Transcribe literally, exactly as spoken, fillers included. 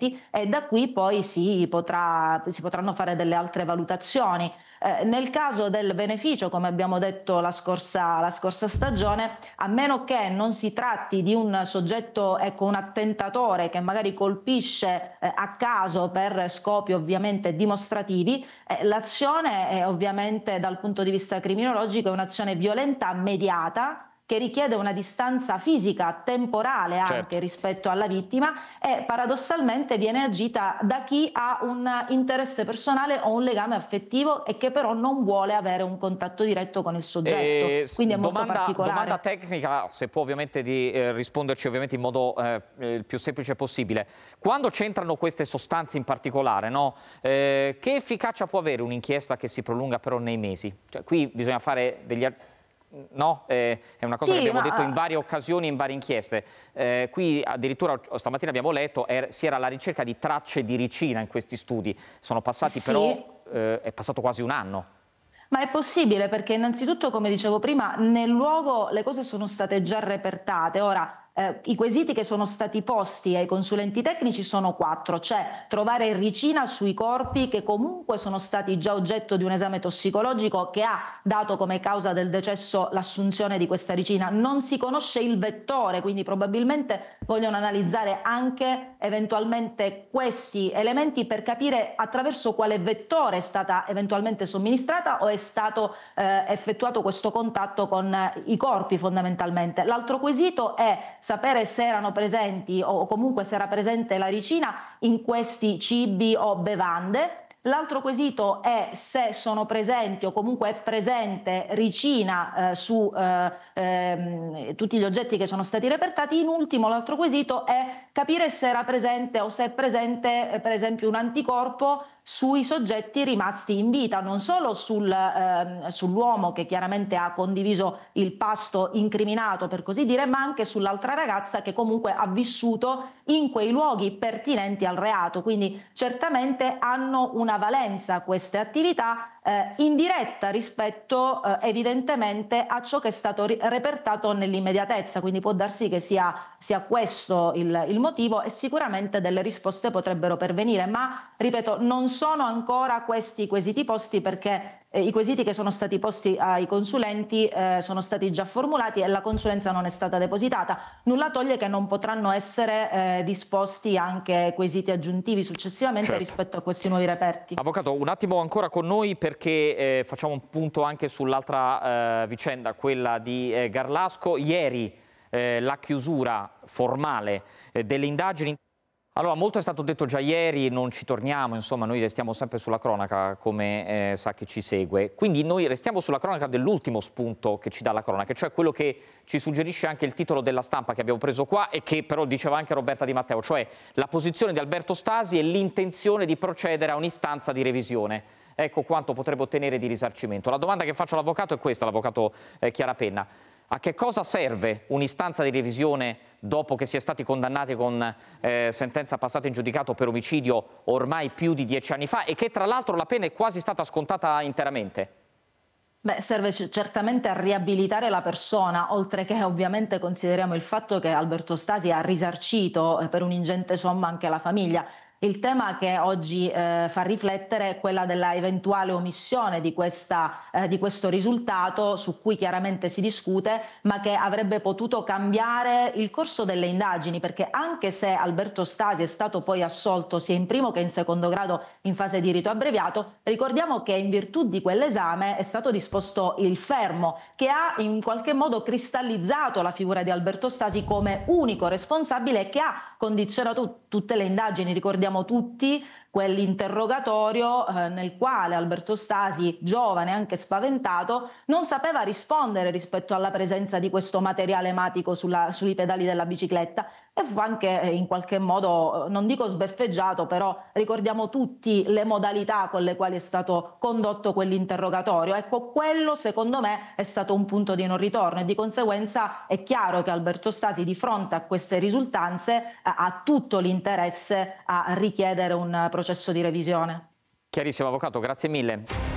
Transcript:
consulenti, e da qui poi si, potrà, si potranno fare delle altre valutazioni. Eh, nel caso del beneficio, come abbiamo detto la scorsa, la scorsa stagione, a meno che non si tratti di un soggetto, ecco, un attentatore che magari colpisce eh, a caso per scopi ovviamente dimostrativi, eh, l'azione è ovviamente dal punto di vista criminologico è un'azione violenta mediata, che richiede una distanza fisica, temporale anche, certo, rispetto alla vittima, e paradossalmente viene agita da chi ha un interesse personale o un legame affettivo e che però non vuole avere un contatto diretto con il soggetto. E Quindi è domanda, molto particolare. Domanda tecnica, se può ovviamente di eh, risponderci ovviamente in modo eh, il più semplice possibile. Quando c'entrano queste sostanze in particolare, no? eh, che efficacia può avere un'inchiesta che si prolunga però nei mesi? Cioè, qui bisogna fare degli... No, eh, è una cosa sì, che abbiamo ma... detto in varie occasioni, in varie inchieste. Eh, qui addirittura stamattina abbiamo letto che si era alla ricerca di tracce di ricina in questi studi. Sono passati sì. però, eh, è passato quasi un anno. Ma è possibile perché innanzitutto, come dicevo prima, nel luogo le cose sono state già repertate. Ora, eh, i quesiti che sono stati posti ai consulenti tecnici sono quattro, cioè trovare ricina sui corpi che comunque sono stati già oggetto di un esame tossicologico che ha dato come causa del decesso l'assunzione di questa ricina. Non si conosce il vettore, quindi probabilmente vogliono analizzare anche eventualmente questi elementi per capire attraverso quale vettore è stata eventualmente somministrata o è stato eh, effettuato questo contatto con eh, i corpi fondamentalmente. L'altro quesito è sapere se erano presenti o comunque se era presente la ricina in questi cibi o bevande. L'altro quesito è se sono presenti o comunque è presente ricina eh, su eh, ehm, tutti gli oggetti che sono stati repertati. In ultimo, l'altro quesito è capire se era presente o se è presente eh, per esempio un anticorpo sui soggetti rimasti in vita, non solo sul, ehm, sull'uomo che chiaramente ha condiviso il pasto incriminato, per così dire, ma anche sull'altra ragazza che comunque ha vissuto in quei luoghi pertinenti al reato. Quindi certamente hanno una valenza queste attività eh, indiretta rispetto eh, evidentemente a ciò che è stato repertato nell'immediatezza, quindi può darsi che sia, sia questo il, il motivo, e sicuramente delle risposte potrebbero pervenire, ma ripeto, non sono ancora questi quesiti posti perché eh, i quesiti che sono stati posti ai consulenti eh, sono stati già formulati e la consulenza non è stata depositata. Nulla toglie che non potranno essere eh, disposti anche quesiti aggiuntivi successivamente, certo, rispetto a questi nuovi reperti. Avvocato, un attimo ancora con noi perché eh, facciamo un punto anche sull'altra eh, vicenda, quella di eh, Garlasco. Ieri eh, la chiusura formale eh, delle indagini. Allora, molto è stato detto già ieri, non ci torniamo, insomma, noi restiamo sempre sulla cronaca, come eh, sa chi ci segue. Quindi noi restiamo sulla cronaca dell'ultimo spunto che ci dà la cronaca, cioè quello che ci suggerisce anche il titolo della Stampa che abbiamo preso qua e che però diceva anche Roberta Di Matteo, cioè la posizione di Alberto Stasi e l'intenzione di procedere a un'istanza di revisione. Ecco quanto potrebbe ottenere di risarcimento. La domanda che faccio all'avvocato è questa, l'avvocato eh, Chiara Penna. A che cosa serve un'istanza di revisione dopo che si è stati condannati con eh, sentenza passata in giudicato per omicidio ormai più di dieci anni fa e che tra l'altro la pena è quasi stata scontata interamente? Beh, serve certamente a riabilitare la persona, oltre che ovviamente consideriamo il fatto che Alberto Stasi ha risarcito eh, per un'ingente somma anche la famiglia. Il tema che oggi eh, fa riflettere è quella della eventuale omissione di, questa, eh, di questo risultato, su cui chiaramente si discute, ma che avrebbe potuto cambiare il corso delle indagini, perché anche se Alberto Stasi è stato poi assolto sia in primo che in secondo grado in fase di rito abbreviato, ricordiamo che in virtù di quell'esame è stato disposto il fermo, che ha in qualche modo cristallizzato la figura di Alberto Stasi come unico responsabile e che ha condizionato tutte le indagini. Ricordiamo tutti quell'interrogatorio eh, nel quale Alberto Stasi, giovane, anche spaventato, non sapeva rispondere rispetto alla presenza di questo materiale ematico sulla, sui pedali della bicicletta, e fu anche eh, in qualche modo, non dico sbeffeggiato, però ricordiamo tutti le modalità con le quali è stato condotto quell'interrogatorio. Ecco, quello secondo me è stato un punto di non ritorno e di conseguenza è chiaro che Alberto Stasi, di fronte a queste risultanze, eh, ha tutto l'interesse a richiedere un processo di revisione. Chiarissimo, avvocato, grazie mille.